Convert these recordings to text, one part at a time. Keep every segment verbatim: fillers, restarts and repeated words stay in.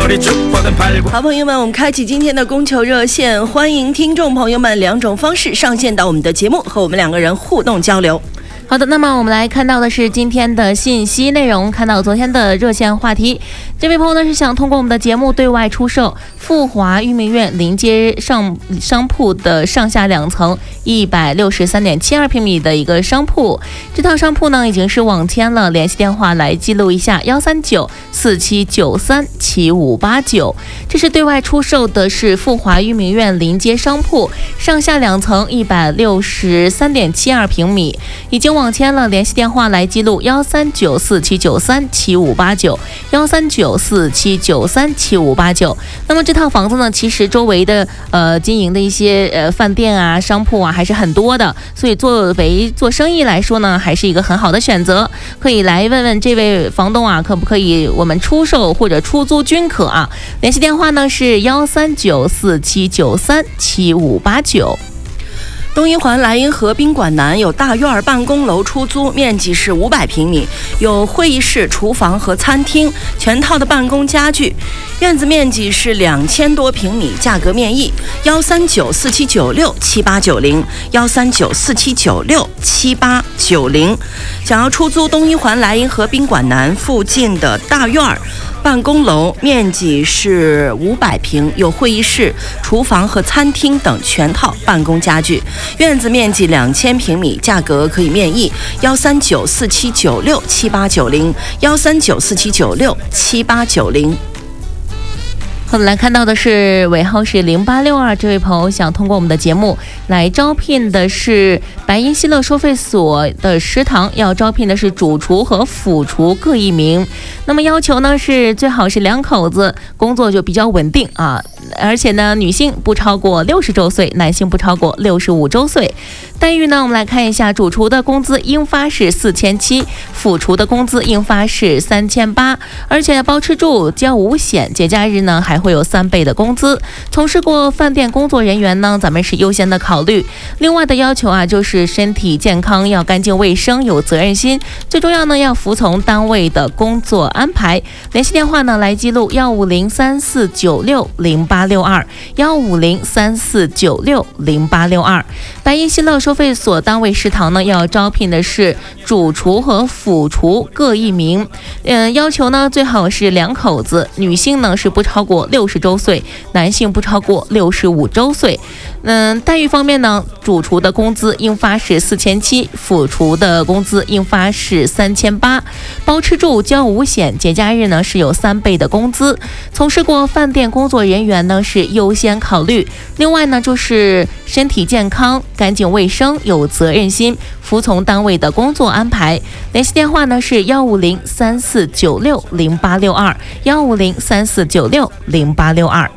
好朋友们，我们开启今天的供求热线，欢迎听众朋友们两种方式上线到我们的节目，和我们两个人互动交流。 好的，那么我们来看到的是今天的信息内容，看到昨天的热线话题，这位朋友呢是想通过我们的节目对外出售富华裕民苑临街上商铺的上下两层一百六十三点七二平米的一个商铺，这套商铺呢已经是网签了，联系电话来记录一下幺三九四七九三七五八九，这是对外出售的是富华裕民苑临街商铺上下两层一百六十三点七二平米，已经网签了，联系电话来记录幺三九四七九三七五八九幺三九四七九三七五八九。那么这套房子呢，其实周围的呃经营的一些呃饭店啊、商铺啊还是很多的，所以作为做生意来说呢，还是一个很好的选择。可以来问问这位房东啊，可不可以我们出售或者出租均可啊？联系电话呢是幺三九四七九三七五八九。 东一环莱茵河宾馆南有大院办公楼出租，面积是五百平米，有会议室、厨房和餐厅，全套的办公家具，院子面积是两千多平米，价格面议幺三九四七九六七八九零幺三九四七九六七八九零。想要出租东一环莱茵河宾馆南附近的大院办公楼，面积是五百平，有会议室、厨房和餐厅等全套办公家具，院子面积两千平米，价格可以面议幺三九四七九六七八九零幺三九四七九六七八九零。 我们来看到的是尾号是零八六二，这位朋友想通过我们的节目来招聘的是白银希乐收费所的食堂，要招聘的是主厨和辅厨各一名。那么要求呢是最好是两口子，工作就比较稳定啊，而且呢女性不超过六十周岁，男性不超过六十五周岁。待遇呢，我们来看一下，主厨的工资应发是四千七，辅厨的工资应发是三千八，而且包吃住交五险，节假日呢还会有三倍的工资。从事过饭店工作人员呢，咱们是优先的考虑。另外的要求啊，就是身体健康，要干净卫生，有责任心，最重要呢要服从单位的工作安排。联系电话呢来记录幺五零三四九六零八六二幺五零三四九六零八六二。白银希乐收费所单位食堂呢，要招聘的是主厨和辅厨各一名。嗯，要求呢最好是两口子，女性呢是不超过六十周岁，男性不超过六十五周岁。嗯，待遇方面呢，主厨的工资应发是四千七，辅厨的工资应发是三千八，包吃住交五险，节假日呢是有三倍的工资。从事过饭店工作人员呢是优先考虑。另外呢就是身体健康、干净卫生、有责任心，服从单位的工作安排。联系电话呢是幺五零三四九六零八六二幺五零三四九六零八六二。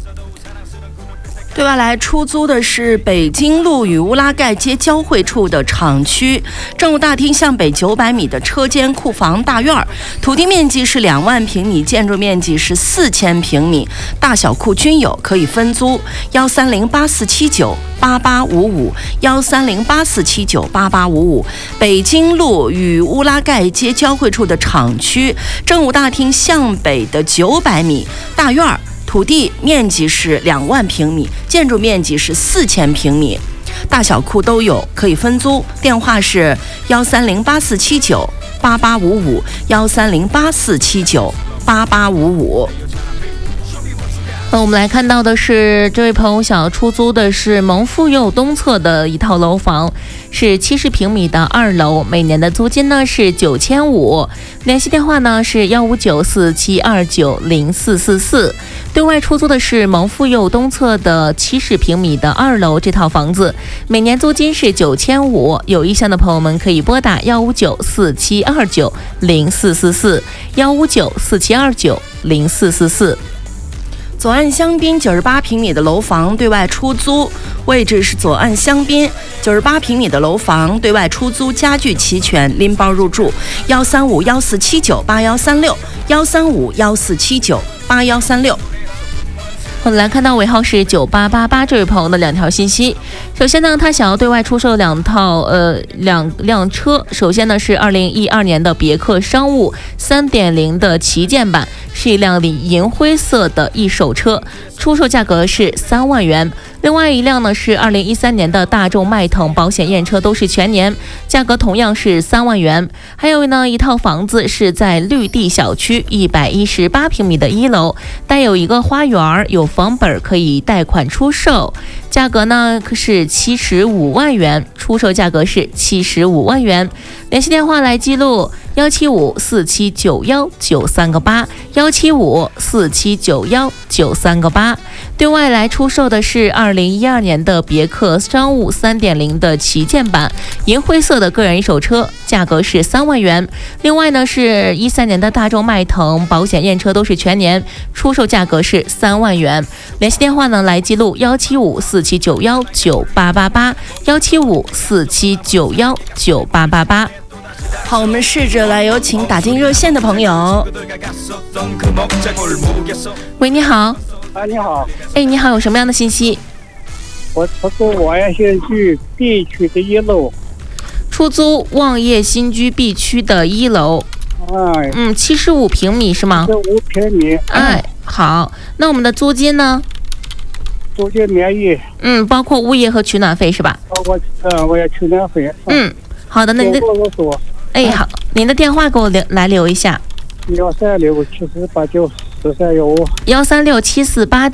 对外来出租的是北京路与乌拉盖街交汇处的厂区政务大厅向北九百米的车间库房大院，土地面积是两万平米，建筑面积是四千平米，大小库均有，可以分租幺三零八四七九八八五五幺三零八四七九八八五五。北京路与乌拉盖街交汇处的厂区政务大厅向北的九百米大院，土地面积是两万平米，建筑面积是四千平米，大小库都有，可以分租。电话是幺三零八四七九八八五五幺三零八四七九八八五五。 呃，我们来看到的是这位朋友想要出租的是蒙富佑东侧的一套楼房，是七十平米的二楼，每年的租金呢是九千五。联系电话呢是幺五九四七二九零四四四。对外出租的是蒙富佑东侧的七十平米的二楼，这套房子每年租金是九千五。有意向的朋友们可以拨打幺五九四七二九零四四四幺五九四七二九零四四四。 左岸香槟九十八平米的楼房对外出租，位置是左岸香槟九十八平米的楼房对外出租，家具齐全，拎包入住。幺三五幺四七九八幺三六幺三五幺四七九八幺三六。 我们来看到尾号是九八八八这位朋友的两条信息。首先呢，他想要对外出售两套呃两辆车。首先呢是二零一二年的别克商务 三点零 的旗舰版，是一辆银灰色的一手车，出售价格是三万元。另外一辆呢是二零一三年的大众迈腾，保险验车都是全年，价格同样是三万元。还有呢一套房子是在绿地小区一百一十八平米的一楼，带有一个花园，有房本可以贷款出售，价格呢是七十五万元，出售价格是七十五万元。联系电话来记录幺七五四七九幺九三个八，幺七五四七九幺九三个八。对外来出售的是二零一二年的别克商务 三点零 的旗舰版，银灰色的个人一手车，价格是三万元。另外呢是一三年的大众迈腾，保险验车都是全年，出售价格是三万元。联系电话呢来记录幺七五四七九幺九八八八，幺七五四七九幺九八八八。 好，我们试着来有请打进热线的朋友。 喂，你好。 啊，你好。 哎，你好，有什么样的信息？ 我出租望业新居 B 区的一楼。 出租望业新居 B 区的一楼。 哎。 嗯，七十五平米是吗？ 七十五平米。 哎，好。那我们的租金呢？ 租金免疫。 嗯，包括物业和取暖费是吧？ 包括呃，我也取暖费。 嗯，好的，那您的。哎，好，您的电话给我留来留一下。 幺三六七四八九四三幺五。 幺三六七四八。